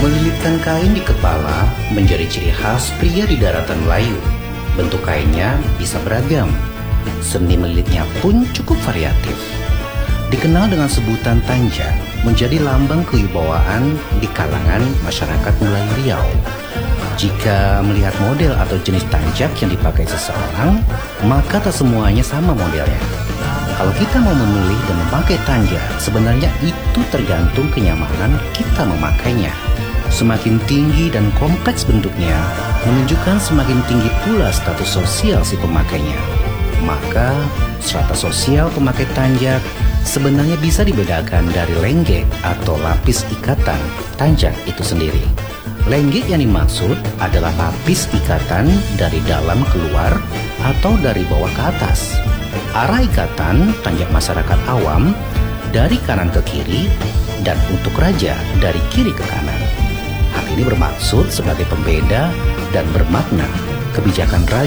Melilitkan kain di kepala menjadi ciri khas pria di daratan Melayu. Bentuk kainnya bisa beragam. Seni melilitnya pun cukup variatif. Dikenal dengan sebutan tanjak, menjadi lambang kewibawaan di kalangan masyarakat Melayu Riau. Jika melihat model atau jenis tanjak yang dipakai seseorang, maka tak semuanya sama modelnya. Kalau kita mau memilih dan memakai tanjak, sebenarnya itu tergantung kenyamanan kita memakainya. Semakin tinggi dan kompleks bentuknya, menunjukkan semakin tinggi pula status sosial si pemakainya. Maka, strata sosial pemakai tanjak sebenarnya bisa dibedakan dari lenggek atau lapis ikatan tanjak itu sendiri. Lenggek yang dimaksud adalah lapis ikatan dari dalam keluar atau dari bawah ke atas. Arah ikatan tanjak masyarakat awam dari kanan ke kiri dan untuk raja dari kiri ke kanan. Hal ini bermaksud sebagai pembeda dan bermakna kebijakan raja